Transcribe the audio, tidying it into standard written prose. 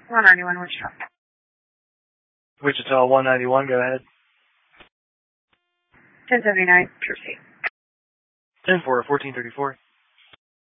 191 Wichita. Wichita 191, go ahead. 1079, proceed. 10-4, 1434.